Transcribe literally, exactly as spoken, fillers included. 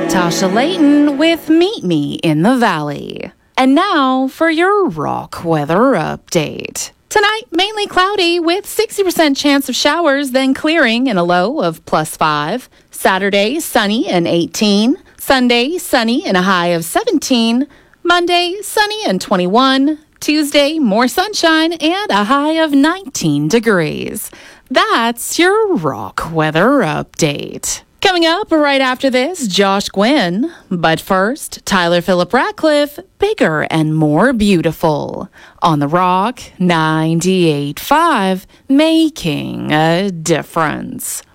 Tasha Layton with Meet Me in the Valley. And now for your rock weather update. Tonight, mainly cloudy with sixty percent chance of showers, then clearing and a low of plus five. Saturday, sunny and eighteen. Sunday, sunny and a high of seventeen. Monday, sunny and twenty-one. Tuesday, more sunshine and a high of nineteen degrees. That's your rock weather update. Coming up right after this, Josh Gwynn. But first, Tyler Phillip Ratcliffe, Bigger and More Beautiful. On the Rock ninety-eight point five, making a difference.